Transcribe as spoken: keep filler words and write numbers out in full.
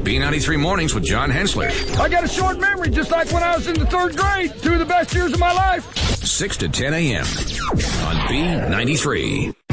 B ninety-three Mornings with John Hensler. I got a short memory, just like when I was in the third grade. Two of the best years of my life. six to ten a.m. on B ninety-three.